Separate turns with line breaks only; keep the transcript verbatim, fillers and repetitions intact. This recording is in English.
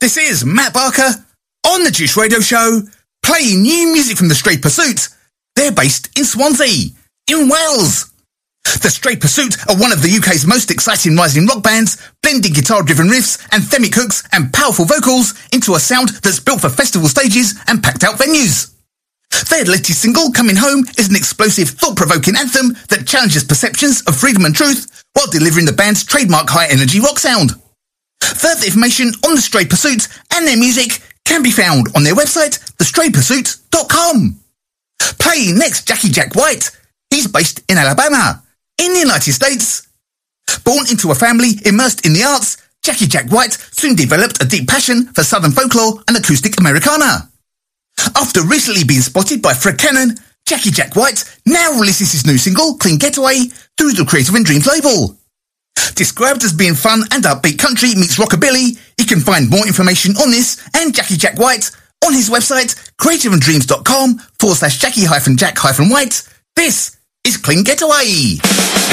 This is Matt Barker on the Juice Radio Show, playing new music from the Stray Pursuit. They're based in Swansea, in Wales. The Stray Pursuit are one of the U K's most exciting rising rock bands, blending guitar-driven riffs, anthemic hooks and powerful vocals into a sound that's built for festival stages and packed-out venues. Their latest single, Coming Home, is an explosive, thought-provoking anthem that challenges perceptions of freedom and truth while delivering the band's trademark high-energy rock sound. Further information on the Stray Pursuit and their music can be found on their website, the stray pursuit dot com. Playing next, Jackie Jack White. He's based in Alabama, in the United States. Born into a family immersed in the arts, Jackie Jack White soon developed a deep passion for Southern folklore and acoustic Americana. After recently being spotted by Fred Cannon, Jackie Jack White now releases his new single, Clean Getaway, through the Creative and Dreams label. Described as being fun and upbeat country meets rockabilly, you can find more information on this and Jackie Jack White on his website, creative and dreams dot com forward slash Jackie hyphen Jack hyphen White. This is Clean Getaway.